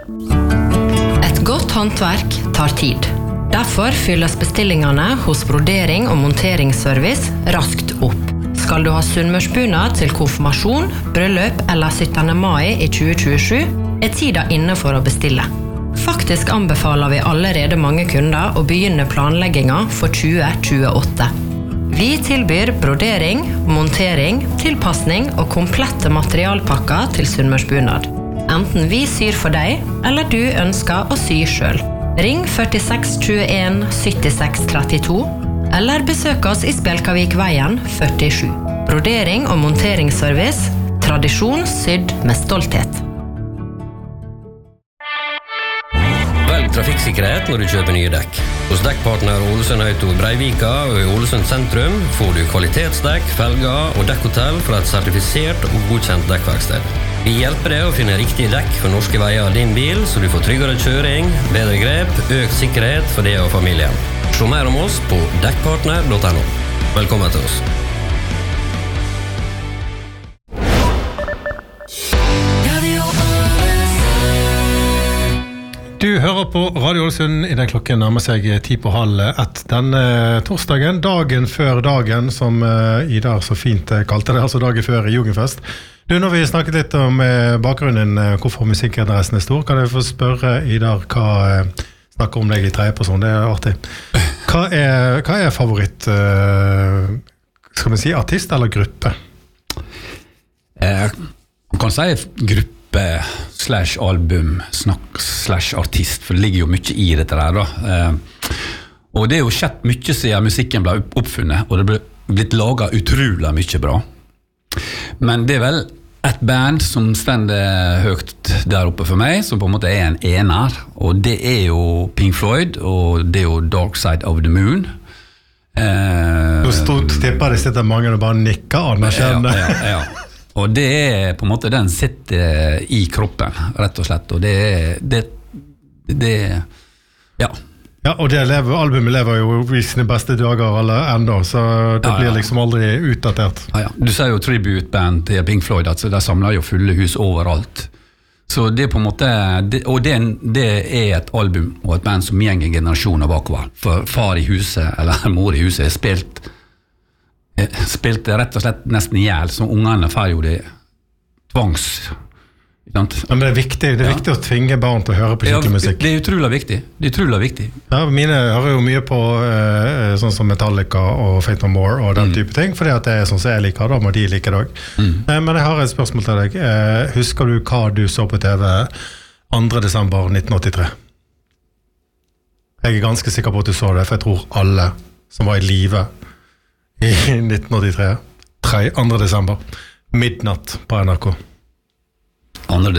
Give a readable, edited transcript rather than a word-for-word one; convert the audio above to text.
Et godt håndverk tar tid. Derfor fylles bestillingene hos Brodering og monteringsservice raskt opp. Skal du ha sunnmørsbunad til konfirmasjon, bryllup eller 17. mai i 2027, tida inne for å bestille. Faktisk anbefaler vi allerede mange kunder å begynne planleggingen for 2028. Vi tilbyr brodering, montering, tilpassning og komplette materialpakker til sunnmørsbunad. Enten vi syr for deg, eller du ønsker å sy selv. Ring 46 21 76 32, eller besøk oss i Spjelkavik-veien 47. Brodering og monteringsservice, tradisjon sydd med stolthet. Velg trafikksikkerhet når du kjøper nye dekk. Hos dekkpartner Ålesund Auto i Breivika og i Ålesund sentrum får du kvalitetsdekk, felger og dekkhotell fra et sertifisert og godkjent dekkverksted. Vi hjelper deg å finne riktige dekk for norske veier av din bil, så du får tryggere kjøring, bedre grep, økt sikkerhet for deg og familien. Se mer om oss på dekkpartner.no. Velkommen til oss. Du hører på Radio Ålesund i den klokken nærmer seg 10:30 denne torsdagen, dagen før dagen, som Ida så fint kalte det, altså dagen før Jugendfest. Du, når vi snakket litt om bakgrunnen, hvorfor musikkinteressen stor, kan jeg få spørre Ida hva snakker om deg i tredje person, det artig. Hva er favoritt, skal vi si, artist eller gruppe? Man kan si gruppe slash album, snakk slash artist, for det ligger jo mye i dette der da. Og det er jo skjedd mye siden musikken ble oppfunnet, og det ble blitt laget utrolig mye bra. Men det er vel et band som stender høyt der oppe for meg, som på en måte er en ener, og det er jo Pink Floyd, og det er jo Dark Side of the Moon. Nå tipper det sitter mange og bare nikker anerkjenne. Ja. Og det er på en måte, den sitter i kroppen, rett og slett, og det ja. Ja, og albumet lever jo i sine beste dager eller enda, så det blir liksom aldri utdatert. Ja. Du ser jo tribute-band til Pink Floyd, altså de samler jo fulle hus overalt. Så det på en måte, og det er et album og et band som gjenger generasjoner bakover. For far i huset, eller mor i huset, spilte rett og slett nesten ihjel, så ungene får jo det tvangs. Men det er viktig å tvinge barn til å høre på skikkelig musikk. Det er utrolig viktig. Ja, mine hører jo mye på sånn som Metallica og Faith No More og den type ting, fordi at det er sånn som jeg liker, da må de like det også. Men jeg har et spørsmål til deg. Husker du hva du så på TV 2. desember 1983? Jeg er ganske sikker på at du så det, for jeg tror alle som var i live i 1983, 2. desember, midnatt på NRK.